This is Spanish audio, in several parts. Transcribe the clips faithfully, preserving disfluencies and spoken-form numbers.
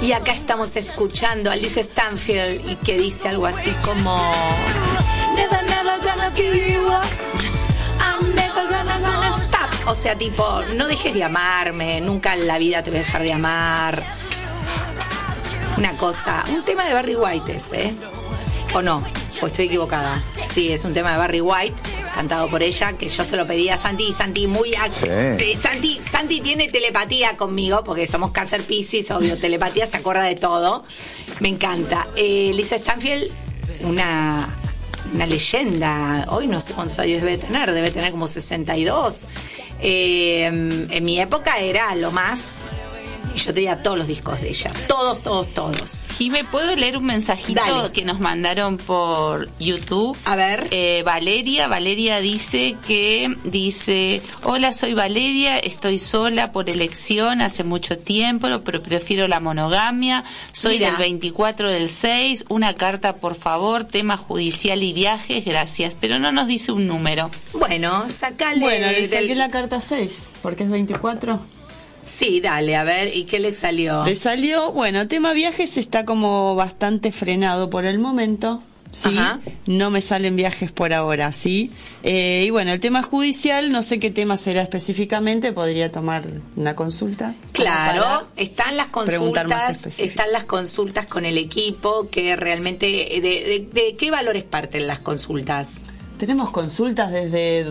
Y acá estamos escuchando a Liz Stanfield y que dice algo así como Never, never gonna give you up. I'm never gonna, gonna stop. O sea, tipo, no dejes de amarme, nunca en la vida te voy a dejar de amar. Una cosa, un tema de Barry White ese, ¿eh? ¿O no? ¿O estoy equivocada? Sí, es un tema de Barry White, cantado por ella, que yo se lo pedí a Santi, y Santi muy... Sí. Santi, Santi tiene telepatía conmigo, porque somos Cáncer Piscis, obvio, telepatía, se acuerda de todo. Me encanta. Eh, Lisa Stanfield, una, una leyenda. Hoy no sé cuántos años debe tener, debe tener como sesenta y dos. Eh, en mi época era lo más... Y yo tenía todos los discos de ella. Todos, todos, todos. Jime, ¿puedo leer un mensajito Dale. que nos mandaron por YouTube? A ver. Eh, Valeria, Valeria dice que, dice, hola, soy Valeria, estoy sola por elección hace mucho tiempo, pero prefiero la monogamia. Soy Mira. del veinticuatro del seis, una carta por favor, tema judicial y viajes, gracias. Pero no nos dice un número. Bueno, sacale... Bueno, le del- saqué la carta seis, porque es veinticuatro. Sí, dale, a ver, ¿y qué le salió? Le salió, bueno, tema viajes está como bastante frenado por el momento, ¿sí? Ajá. No me salen viajes por ahora, ¿sí? Eh, y bueno, el tema judicial, no sé qué tema será específicamente, podría tomar una consulta. Claro, para están las preguntar más consultas, específico. están las consultas con el equipo, que realmente, de, de, de qué valores parten las consultas? Tenemos consultas desde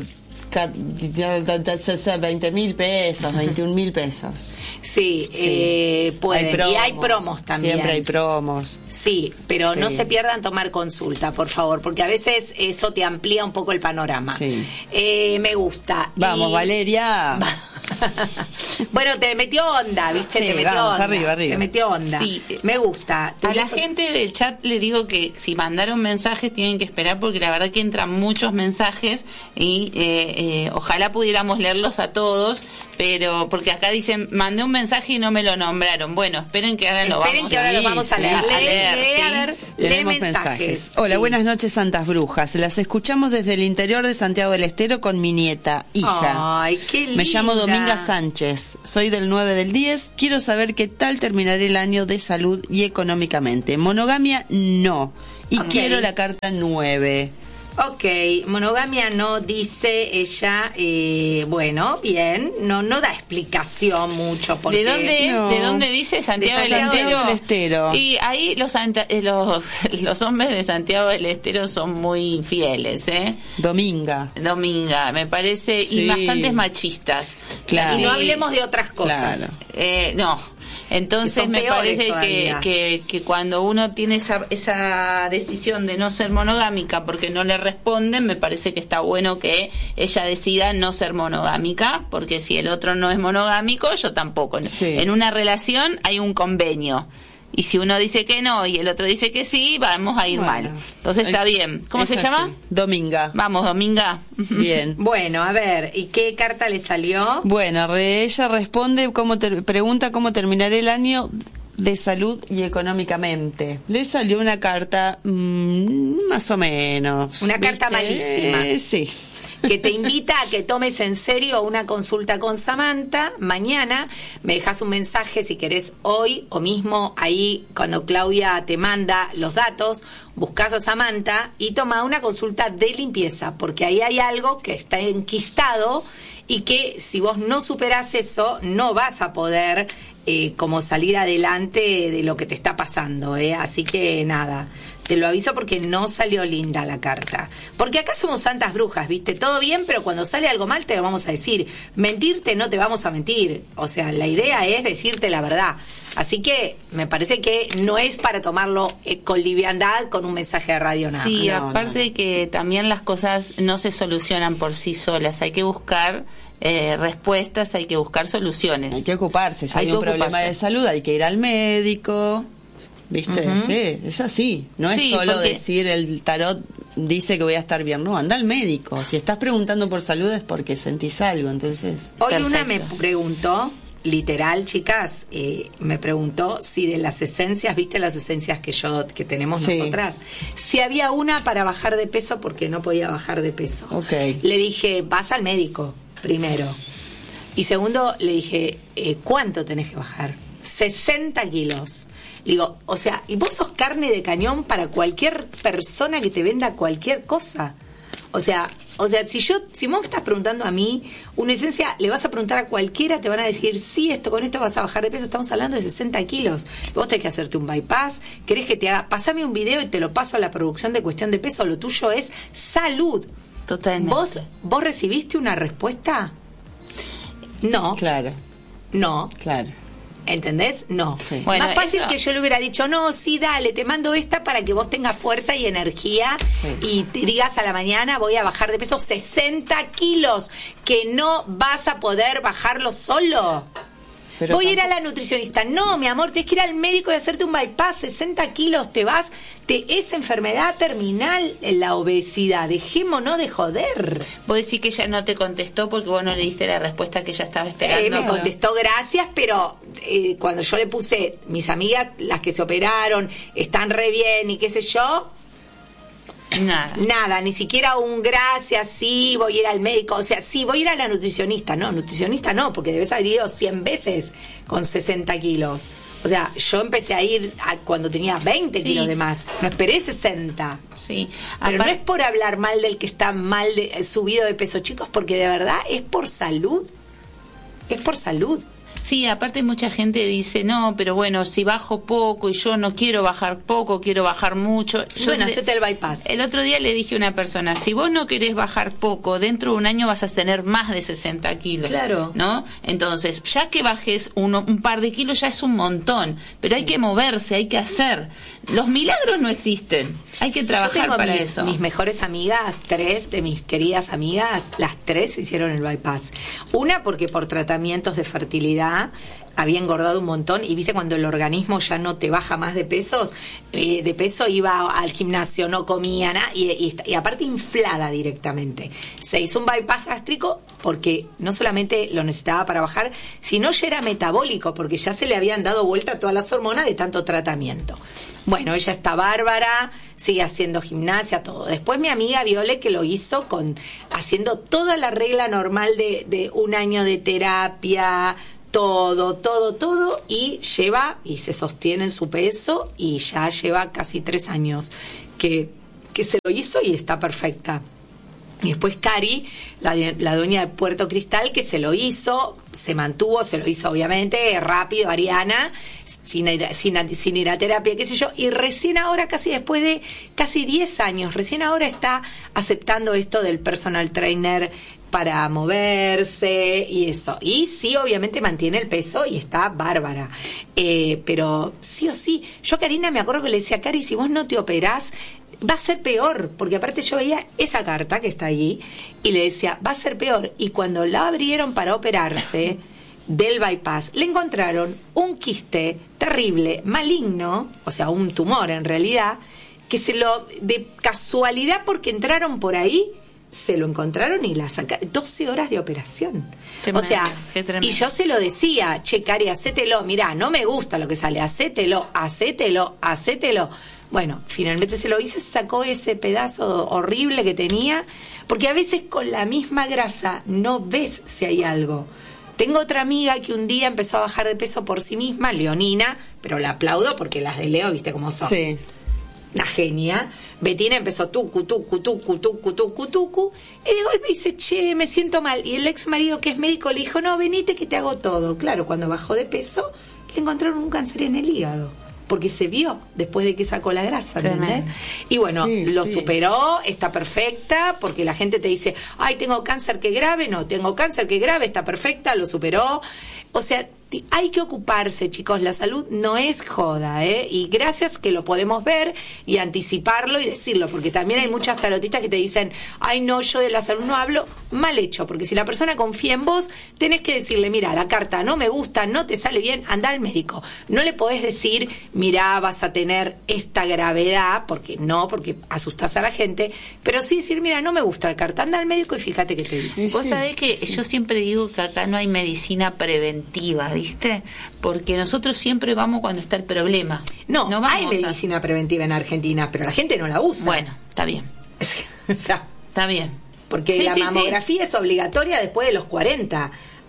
veinte mil pesos, veintiún mil pesos. Sí, Sí. eh, pueden, Hay promos, y hay promos también. Siempre hay promos. Sí, pero Sí. no se pierdan tomar consulta, por favor, porque a veces eso te amplía un poco el panorama. Sí. Eh, me gusta. Vamos, Y- Valeria. Bueno, te metió onda, ¿viste? Sí, te metió vamos, onda. arriba, arriba. Te metió onda. Sí. Me gusta. A la Eso- gente del chat le digo que si mandaron mensajes tienen que esperar porque la verdad que entran muchos mensajes y eh, eh, ojalá pudiéramos leerlos a todos, pero porque acá dicen mandé un mensaje y no me lo nombraron. Bueno, esperen que ahora lo Esperen vamos que ahora lo Sí, vamos a sí, leer. a Lee, leer, lee, sí. a ver, lee Tenemos mensajes. mensajes. Hola, Sí. buenas noches, Santas Brujas. Las escuchamos desde el interior de Santiago del Estero con mi nieta, hija. Ay, qué linda. Me llamo Dominga Sánchez. Soy del nueve del diez. Quiero saber qué tal terminaré el año de salud y económicamente. Monogamia, no. Y Ok. quiero la carta nueve. Ok, monogamia no, dice ella, eh, bueno, bien, no no da explicación mucho. Porque ¿De dónde es? No. ¿De dónde dice Santiago, De Santiago del Estero? del Estero. Y ahí los, anta- eh, los los hombres de Santiago del Estero son muy fieles, ¿eh? Dominga. Dominga, me parece, Sí. y bastantes machistas. Claro. Y no Sí. hablemos de otras cosas. Claro. Eh, no. Que Entonces son me peores parece que, todavía. que, que cuando uno tiene esa, esa decisión de no ser monogámica porque no le responden, me parece que está bueno que ella decida no ser monogámica, porque si el otro no es monogámico, yo tampoco. Sí. En una relación hay un convenio. Y si uno dice que no y el otro dice que sí, vamos a ir Bueno. mal. Entonces está bien. ¿Cómo Es se así. llama? Dominga. Vamos, Dominga. Bien. Bueno, a ver, ¿y qué carta le salió? Bueno, re- ella responde, cómo ter- pregunta cómo terminaré el año de salud y económicamente. Le salió una carta mm, más o menos. Una carta malísima. Eh, sí. Que te invita a que tomes en serio una consulta con Samantha mañana. Me dejas un mensaje si querés hoy o mismo ahí cuando Claudia te manda los datos, buscas a Samantha y toma una consulta de limpieza, porque ahí hay algo que está enquistado y que si vos no superás eso no vas a poder eh, como salir adelante de lo que te está pasando, ¿eh? Así que nada, te lo aviso porque no salió linda la carta. Porque acá somos santas brujas, ¿viste? Todo bien, pero cuando sale algo mal te lo vamos a decir. Mentirte no te vamos a mentir. O sea, la idea es decirte la verdad. Así que me parece que no es para tomarlo eh, con liviandad con un mensaje de radio nada Sí, más. No, aparte no. de que también las cosas no se solucionan por sí solas, hay que buscar eh, respuestas, hay que buscar soluciones. Hay que ocuparse. Si Hay hay, que un problema ocuparse. de salud, hay que ir al médico. ¿Viste? Ujú. ¿Qué? Es así. No es Sí, solo porque- decir el tarot dice que voy a estar bien. No, anda al médico. Si estás preguntando por salud es porque sentís algo. Entonces, Hoy Perfecto. una me preguntó, literal, chicas, eh, me preguntó si de las esencias, ¿viste las esencias que yo que tenemos Sí. nosotras? Si había una para bajar de peso porque no podía bajar de peso. Ok. Le dije, vas al médico, primero. Y segundo, le dije, eh, ¿cuánto tenés que bajar? sesenta kilos. Digo, o sea, y vos sos carne de cañón para cualquier persona que te venda cualquier cosa. O sea, o sea, si yo, si vos me estás preguntando a mí, una esencia, le vas a preguntar a cualquiera, te van a decir, sí, esto con esto vas a bajar de peso, estamos hablando de sesenta kilos. Vos tenés que hacerte un bypass, querés que te haga, pasame un video y te lo paso a la producción de Cuestión de Peso, lo tuyo es salud. Totalmente. ¿Vos, vos recibiste una respuesta? No. Claro. No. Claro. ¿Entendés? No. Sí. Bueno, más fácil eso... que yo le hubiera dicho, no, sí, dale, te mando esta para que vos tengas fuerza y energía, sí, y te digas a la mañana voy a bajar de peso sesenta kilos, que no vas a poder bajarlo solo. Pero voy tampoco... a ir a la nutricionista. No, mi amor, tienes que ir al médico y hacerte un bypass. sesenta kilos, te vas. Te, es enfermedad terminal la obesidad. Dejémonos de joder. Vos decís que ella no te contestó porque vos no le diste la respuesta que ella estaba esperando. Eh, me contestó gracias, pero eh, cuando yo le puse, mis amigas, las que se operaron, están re bien y qué sé yo... Nada. Nada, ni siquiera un gracias, sí, voy a ir al médico, o sea, sí, voy a ir a la nutricionista. No, nutricionista no, porque debes haber ido cien veces con sesenta kilos. O sea, yo empecé a ir a cuando tenía veinte sí. kilos de más. No esperé sesenta. Sí. Pero Apar- no es por hablar mal del que está mal de, subido de peso, chicos, porque de verdad es por salud. Es por salud. Sí, aparte mucha gente dice, no, pero bueno, si bajo poco y yo no quiero bajar poco, quiero bajar mucho. Yo bueno, le, hacete el bypass. El otro día le dije a una persona, si vos no querés bajar poco, dentro de un año vas a tener más de sesenta kilos. Claro. ¿No? Entonces, ya que bajes uno, un par de kilos ya es un montón, pero sí. hay que moverse, hay que hacer. Los milagros no existen, hay que trabajar yo tengo para mis, eso. Mis mejores amigas, tres de mis queridas amigas, las tres hicieron el bypass. Una porque por tratamientos de fertilidad había engordado un montón y viste cuando el organismo ya no te baja más de pesos, eh, de peso iba al gimnasio, no comía nada y, y, y aparte inflada directamente. Se hizo un bypass gástrico porque no solamente lo necesitaba para bajar, sino ya era metabólico porque ya se le habían dado vuelta todas las hormonas de tanto tratamiento. Bueno, ella está bárbara, sigue haciendo gimnasia, todo. Después mi amiga Viole, que lo hizo con haciendo toda la regla normal de, de un año de terapia, todo, todo, todo, y lleva, y se sostiene en su peso, y ya lleva casi tres años que, que se lo hizo y está perfecta. Y después Cari, la, la dueña de Puerto Cristal, que se lo hizo, se mantuvo, se lo hizo obviamente rápido, Ariana, sin ir, sin, sin ir a terapia, qué sé yo, y recién ahora, casi después de casi diez años, recién ahora está aceptando esto del personal trainer para moverse y eso. Y sí, obviamente mantiene el peso y está bárbara. Eh, pero sí o sí, yo a Karina me acuerdo que le decía, Cari, si vos no te operás, va a ser peor, porque aparte yo veía esa carta que está allí y le decía, va a ser peor. Y cuando la abrieron para operarse del bypass, le encontraron un quiste terrible, maligno, o sea, un tumor en realidad, que se lo, de casualidad, porque entraron por ahí, se lo encontraron y la sacaron. doce horas de operación. Qué o sea, y yo se lo decía, che, Cari, hacételo, mirá, no me gusta lo que sale, hacételo, hacételo, hacételo. Bueno, finalmente se lo hizo, se sacó ese pedazo horrible que tenía, porque a veces con la misma grasa no ves si hay algo. Tengo otra amiga que un día empezó a bajar de peso por sí misma, Leonina, pero la aplaudo porque las de Leo, viste cómo son. Sí. Una genia. Betina empezó tucu, tucu, tucu, tucu, tucu, tucu, y de golpe dice, che, me siento mal. Y el ex marido, que es médico, le dijo, no, venite que te hago todo. Claro, cuando bajó de peso, le encontraron un cáncer en el hígado, porque se vio después de que sacó la grasa, ¿entendés? Y bueno, sí, lo sí. superó, está perfecta, porque la gente te dice, ay, tengo cáncer, qué grave. No, tengo cáncer, qué grave, está perfecta, lo superó. O sea, hay que ocuparse, chicos, la salud no es joda, ¿eh? Y gracias que lo podemos ver y anticiparlo y decirlo, porque también hay muchas tarotistas que te dicen, ay, no, yo de la salud no hablo. Mal hecho, porque si la persona confía en vos, tenés que decirle, mira, la carta no me gusta, no te sale bien, anda al médico. No le podés decir, mira, vas a tener esta gravedad, porque no, porque asustás a la gente, pero sí decir, mira, no me gusta la carta, anda al médico y fíjate qué te dice. Vos sabés que sí. Yo siempre digo que acá no hay medicina preventiva, ¿viste? Porque nosotros siempre vamos cuando está el problema. No, no hay medicina a... preventiva en Argentina, pero la gente no la usa. Bueno, está bien. O sea, está bien. Porque sí, la sí, mamografía sí. es obligatoria después de los cuarenta.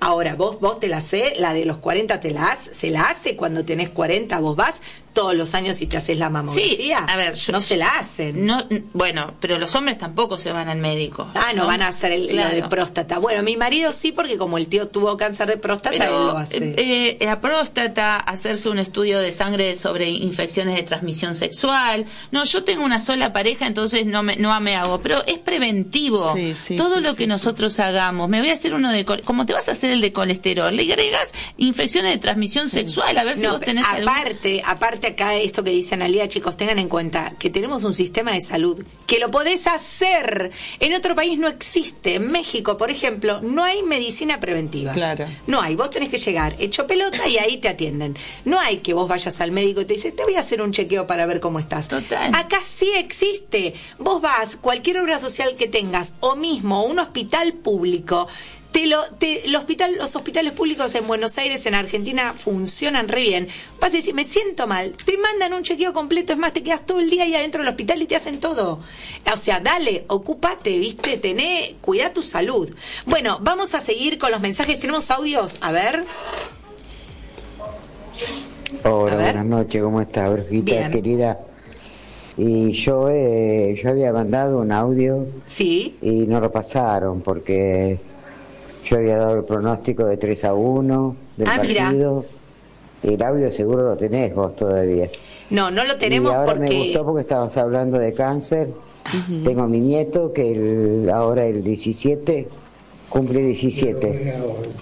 Ahora, vos vos te la hace, la de los cuarenta te la hace, se la hace cuando tenés cuarenta, vos vas todos los años y te haces la mamografía. Sí, a ver, yo, no se la hacen. No, bueno, pero los hombres tampoco se van al médico. Ah, no, ¿no? Van a hacer el, claro. lo de próstata. Bueno, mi marido sí, porque como el tío tuvo cáncer de próstata, pero, él lo hace. Eh, la próstata, hacerse un estudio de sangre sobre infecciones de transmisión sexual. No, yo tengo una sola pareja, entonces no me, no me hago, pero es preventivo. Sí, sí, Todo sí, lo que sí, nosotros sí. hagamos. Me voy a hacer uno de, como te vas a hacer el de colesterol, le agregas infecciones de transmisión sí. sexual, a ver si no, vos tenés aparte, algún... aparte acá esto que dice Analía, chicos, tengan en cuenta que tenemos un sistema de salud que lo podés hacer. En otro país no existe. En México, por ejemplo, no hay medicina preventiva. Claro. No hay. Vos tenés que llegar hecho pelota y ahí te atienden. No hay que vos vayas al médico y te dices, te voy a hacer un chequeo para ver cómo estás. Total. Acá sí existe. Vos vas, cualquier obra social que tengas, o mismo un hospital público, Te lo, te, el hospital, los hospitales públicos en Buenos Aires, en Argentina, funcionan re bien. Vas a decir, me siento mal, te mandan un chequeo completo, es más, te quedas todo el día ahí adentro del hospital y te hacen todo. O sea, dale, ocúpate, ¿viste? Tené, cuida tu salud. Bueno, vamos a seguir con los mensajes. ¿Tenemos audios? A ver. Hola, a ver. Buenas noches, ¿cómo estás, Brujita bien. Querida? Y yo, eh, yo había mandado un audio. Sí. Y no lo pasaron porque... Yo había dado el pronóstico de tres a uno del ah, partido. Mira. El audio seguro lo tenés vos todavía. No, no lo tenemos y ahora porque... me gustó porque estabas hablando de cáncer. Uh-huh. Tengo a mi nieto que el, ahora el diecisiete cumple diecisiete.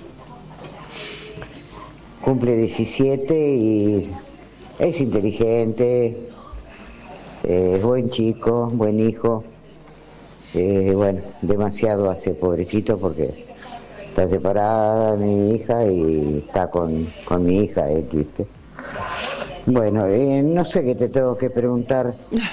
Cumple diecisiete y es inteligente, eh, es buen chico, buen hijo. Eh, bueno, demasiado hace pobrecito porque... Está separada mi hija y está con, con mi hija, ¿eh? ¿Viste? Bueno, eh, no sé qué te tengo que preguntar.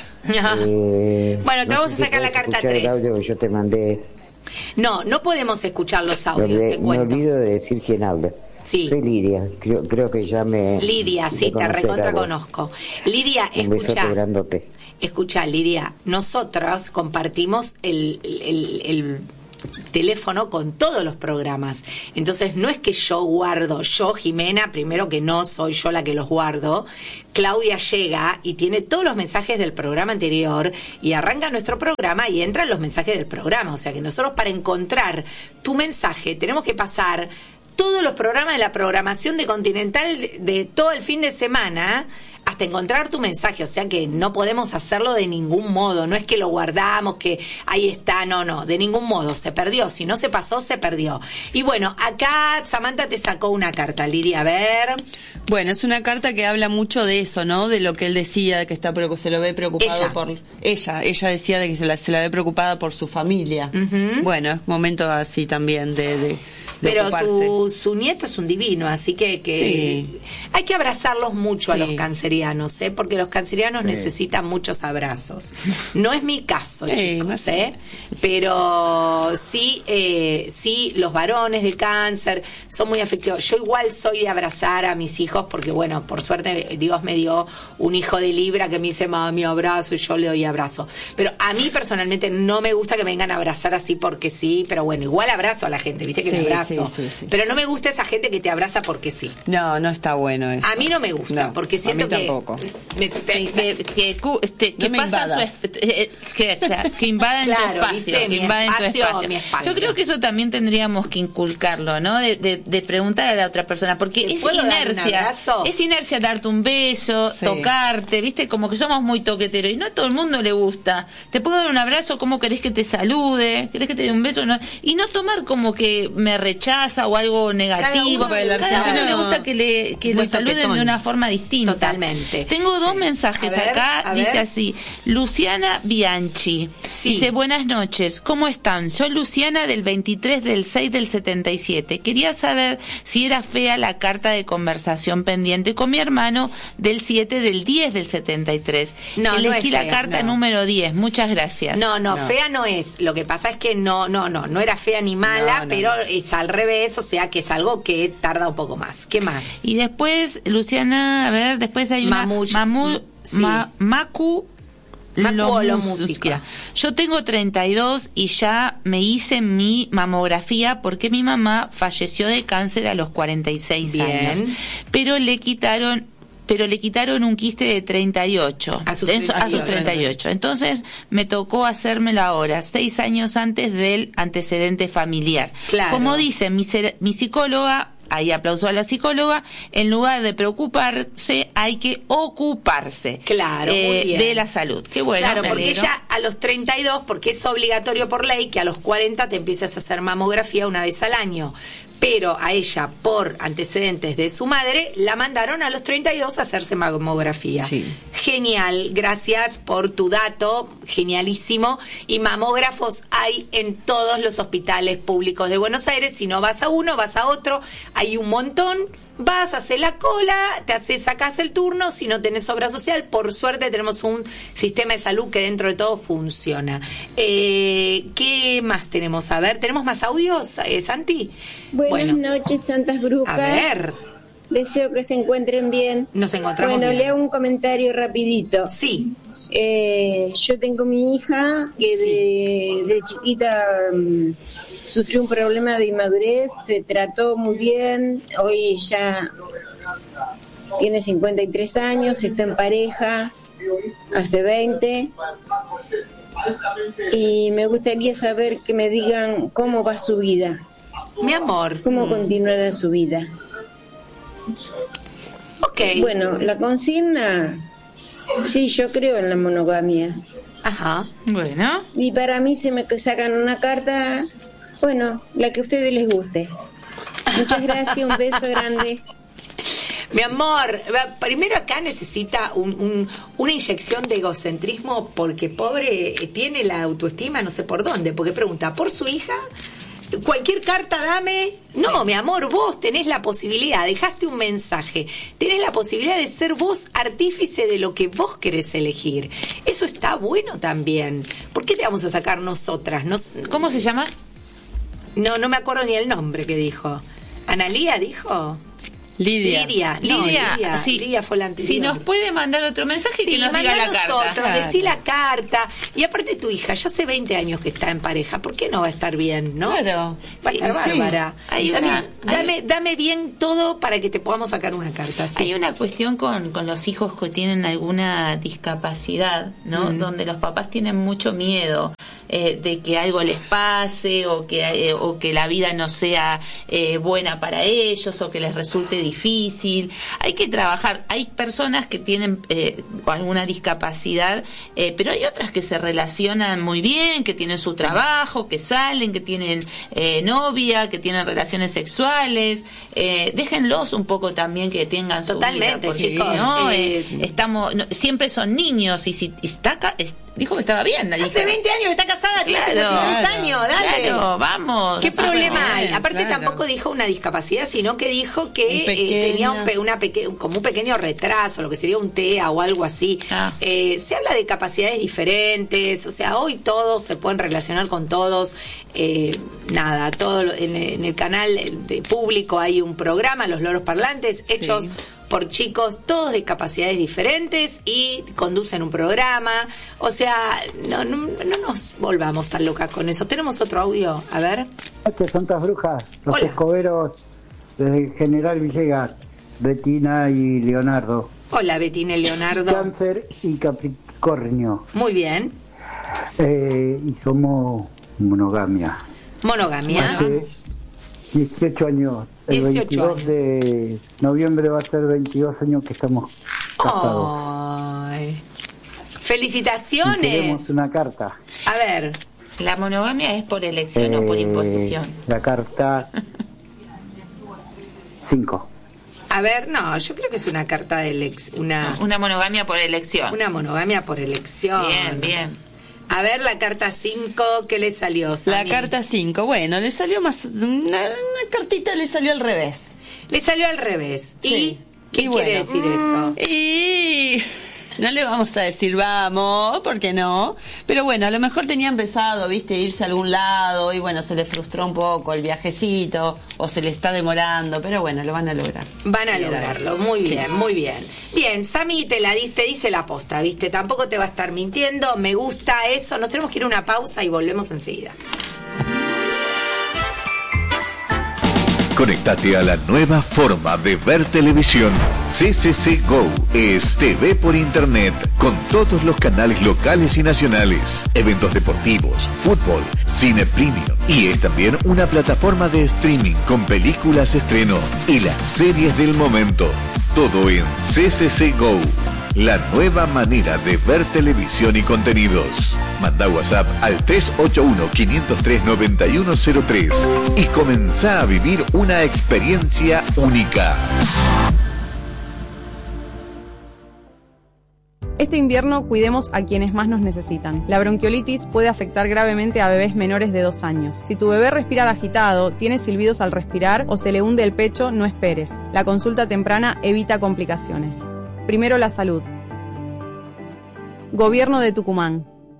eh, bueno, te no vamos sé a sacar la carta tres. El audio que yo te mandé. No, no podemos escuchar los audios, me, te cuento. Me olvido de decir quién habla. Sí. Soy Lidia, creo, creo que ya me... Lidia, sí, te recontra conozco. Lidia, un escucha. Grandote. Escucha, Lidia, nosotros compartimos el... el, el, el teléfono con todos los programas, entonces no es que yo guardo, yo Jimena, primero que no soy yo la que los guardo, Claudia llega y tiene todos los mensajes del programa anterior y arranca nuestro programa y entran los mensajes del programa, o sea que nosotros para encontrar tu mensaje tenemos que pasar todos los programas de la programación de Continental de, de todo el fin de semana hasta encontrar tu mensaje, o sea que no podemos hacerlo de ningún modo, no es que lo guardamos, que ahí está, no, no, de ningún modo, se perdió, si no se pasó, se perdió. Y bueno, acá Samantha te sacó una carta, Lidia, a ver. Bueno, es una carta que habla mucho de eso, ¿no? De lo que él decía, de que está se lo ve preocupado ella. por... Ella, ella decía de que se la, se la ve preocupada por su familia. Uh-huh. Bueno, es momento así también de... de De pero su, ocuparse. su nieto es un divino, así que, que sí. hay que abrazarlos mucho sí. a los cancerianos, ¿eh? Porque los cancerianos sí. necesitan muchos abrazos. No es mi caso, sí, chicos, ¿eh? Pero sí, eh, sí, los varones de cáncer son muy afectivos. Yo igual soy de abrazar a mis hijos porque, bueno, por suerte Dios me dio un hijo de Libra que me dice, mami, abrazo, y yo le doy abrazo. Pero a mí personalmente no me gusta que me vengan a abrazar así porque sí, pero bueno, igual abrazo a la gente, ¿viste? Que sí, me abrazo. Sí, sí, sí. Pero no me gusta esa gente que te abraza porque sí. No, no está bueno eso. A mí no me gusta, no, porque siento a mí que... tampoco. Me, te, sí, que, que, este, que no pasa su es, eh, que, que invaden claro, tu espacio, ¿viste? que Mi invaden espacio, tu espacio. mi espacio. Yo creo que eso también tendríamos que inculcarlo, ¿no? De, de, de preguntar a la otra persona, porque es inercia, es inercia darte un beso, sí. tocarte, ¿viste? Como que somos muy toqueteros y no a todo el mundo le gusta. Te puedo dar un abrazo, ¿cómo querés que te salude? ¿Querés que te dé un beso? No. Y no tomar como que me rechaza o algo negativo. Cada uno, Cada uno le gusta que le que lo saluden toquetón. De una forma distinta. Totalmente. Tengo dos sí. mensajes ver, acá. Dice así, Luciana Bianchi. Sí. Dice, buenas noches, ¿cómo están? Soy Luciana del veintitrés del seis del setenta y siete. Quería saber si era fea la carta de conversación pendiente con mi hermano del siete del diez del setenta y tres. No, Elegí no es la fea, carta no. número diez. Muchas gracias. No, no, no, fea no es. Lo que pasa es que no, no, no, no era fea ni mala, no, no, pero no. es al revés, o sea que es algo que tarda un poco más. ¿Qué más? Y después, Luciana, a ver, después hay una Mamuch, Mamu, sí. Ma, Macu Macuolo Música. Yo tengo treinta y dos y ya me hice mi mamografía porque mi mamá falleció de cáncer a los cuarenta y seis Bien. años. Pero le quitaron pero le quitaron un quiste de treinta y ocho a sus, en, a sus treinta y ocho. treinta y ocho. Entonces me tocó hacérmelo ahora, seis años antes del antecedente familiar. Claro. Como dice mi, mi psicóloga, ahí aplauso a la psicóloga, en lugar de preocuparse hay que ocuparse. Claro, eh, muy bien. de la salud. Qué bueno. Claro, me porque alegro. ya a los treinta y dos, porque es obligatorio por ley que a los cuarenta te empieces a hacer mamografía una vez al año. Pero a ella, por antecedentes de su madre, la mandaron a los treinta y dos a hacerse mamografía. Sí. Genial, gracias por tu dato, genialísimo. Y mamógrafos hay en todos los hospitales públicos de Buenos Aires. Si no vas a uno, vas a otro. Hay un montón. Vas, haces la cola, te haces, sacás el turno, si no tenés obra social, por suerte tenemos un sistema de salud que dentro de todo funciona. Eh, ¿Qué más tenemos? A ver, ¿tenemos más audios, eh, Santi? Buenas Bueno, noches, Santas Brujas. a ver, Deseo que se encuentren bien. nos encontramos Bueno, bien. le hago un comentario rapidito. Sí, Eh, yo tengo mi hija que de, de chiquita mm, sufrió un problema de inmadurez, se trató muy bien, hoy ya tiene cincuenta y tres años, está en pareja, hace veinte, y me gustaría saber que me digan cómo va su vida, mi amor. cómo continuará su vida. Ok. Bueno, la consigna, sí, yo creo en la monogamia. Ajá. Bueno. Y para mí se me sacan una carta, bueno, la que a ustedes les guste. Muchas gracias, un beso grande. Mi amor, va, primero acá necesita un, un, una inyección de egocentrismo porque pobre eh, tiene la autoestima no sé por dónde, porque pregunta por su hija. Cualquier carta dame. No, mi amor, vos tenés la posibilidad, dejaste un mensaje, tenés la posibilidad de ser vos artífice de lo que vos querés elegir. Eso está bueno también. ¿Por qué te vamos a sacar nosotras? Nos, ¿Cómo se llama? no, no me acuerdo ni el nombre que dijo. ¿Analía dijo? Lidia. Lidia, no, Lidia, Lidia, sí. Lidia fue la anterior. Si nos puede mandar otro mensaje, Sí, que nos diga la mandá carta. nosotros, Claro. decí la carta. Y aparte tu hija, ya hace veinte años que está en pareja, ¿por qué no va a estar bien, no? Claro. Va a Sí, estar sí. bárbara. Hay Dame, una- dame, hay- dame bien todo para que te podamos sacar una carta. Sí. Hay una cuestión con, con los hijos que tienen alguna discapacidad, ¿no? Mm. Donde los papás tienen mucho miedo eh, de que algo les pase o que eh, o que la vida no sea eh, buena para ellos o que les resulte difícil. Hay que trabajar. Hay personas que tienen eh, alguna discapacidad, eh, pero hay otras que se relacionan muy bien, que tienen su trabajo, que salen, que tienen eh, novia, que tienen relaciones sexuales. Eh, déjenlos un poco también que tengan su Totalmente, vida, porque chicos, si no, eh, eh, estamos no, siempre son niños y si y está acá, es- dijo que estaba bien la Hace hija. veinte años que está casada, tiene Claro, setenta y dos claro, años, dale. Claro, vamos. ¿Qué o sea, problema bien, hay? Aparte claro. tampoco dijo una discapacidad, sino que dijo que Un eh, pequeño- tenía un, pe- una peque- como un pequeño retraso, lo que sería un T E A o algo así. Ah. Eh, se habla de capacidades diferentes, o sea, hoy todos se pueden relacionar con todos. Eh, nada, todo lo- en, en el canal de público hay un programa, Los Loros Parlantes, hechos por chicos, todos de capacidades diferentes y conducen un programa. O sea, no, no, no nos volvamos tan locas con eso. Tenemos otro audio, a ver. Noches, Santas Brujas, los Hola. escoberos desde General Villegas, Betina y Leonardo, Hola, Betina y Leonardo. Cáncer y Capricornio, Muy bien. eh, y somos monogamia. Monogamia. Hace dieciocho años, el dieciocho veintidós años. de noviembre va a ser veintidós años que estamos casados. Ay. Y Felicitaciones. queremos una carta. A ver, La monogamia es por elección o por Eh, imposición. La carta cinco. a ver, no, yo creo que es una carta de ex, una, Una monogamia por elección. una monogamia por elección. Bien, bien. A ver, la carta cinco, ¿qué le salió, La Sami? carta cinco, bueno, le salió más. Una, una cartita le salió al revés. Le salió al revés. ¿Y Sí. qué Y quiere bueno. decir eso? Y. No le vamos a decir vamos, porque no. Pero bueno, a lo mejor tenían pensado, viste, irse a algún lado y bueno, se les frustró un poco el viajecito o se le está demorando, pero bueno, lo van a lograr. Van a Sí, lograrlo, muy bien, sí. Muy bien. Bien, Sami te la diste, dice la posta, viste, tampoco te va a estar mintiendo, me gusta eso, nos tenemos que ir a una pausa y volvemos enseguida. Conectate a la nueva forma de ver televisión. C C C Go es T V por internet con todos los canales locales y nacionales, eventos deportivos, fútbol, cine premium y es también una plataforma de streaming con películas estreno y las series del momento. Todo en C C C Go. La nueva manera de ver televisión y contenidos. Manda WhatsApp al tres ocho uno, cinco cero tres, nueve uno cero tres y comenzá a vivir una experiencia única. Este invierno cuidemos a quienes más nos necesitan. La bronquiolitis puede afectar gravemente a bebés menores de dos años. Si tu bebé respira agitado, tiene silbidos al respirar o se le hunde el pecho, no esperes. La consulta temprana evita complicaciones. Primero la salud. Gobierno de Tucumán.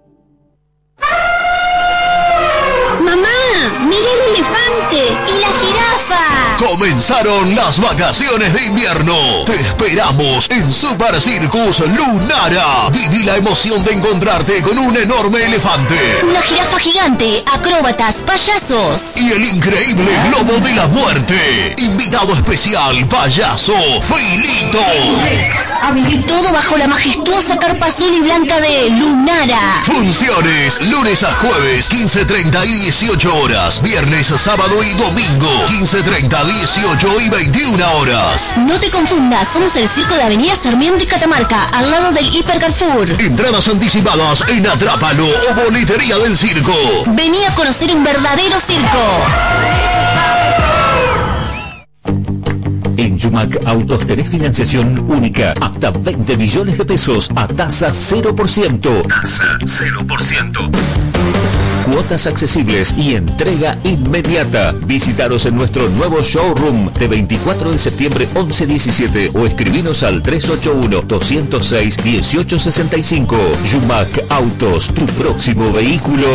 ¡Mamá! ¡Mira el elefante! ¡Y la jirafa! Comenzaron las vacaciones de invierno. Te esperamos en Super Circus Lunara. Viví la emoción de encontrarte con un enorme elefante. Una jirafa gigante, acróbatas, payasos. Y el increíble globo de la muerte. Invitado especial, payaso Filito. Todo bajo la majestuosa carpa azul y blanca de Lunara. Funciones lunes a jueves, quince treinta y dieciocho horas. Viernes, sábado y domingo, quince treinta, dieciocho y veintiuna horas. No te confundas, somos el circo de Avenida Sarmiento y Catamarca, al lado del Hiper Carrefour. Entradas anticipadas en Atrápalo o Boletería del Circo. Vení a conocer un verdadero circo. En Yumac Autos tenés financiación única hasta veinte millones de pesos a tasa cero por ciento. Tasa cero por ciento. Cuotas accesibles y entrega inmediata. Visitaros en nuestro nuevo showroom de veinticuatro de septiembre once diecisiete o escribinos al tres ocho uno, dos cero seis, uno ocho seis cinco. Yumac Autos, tu próximo vehículo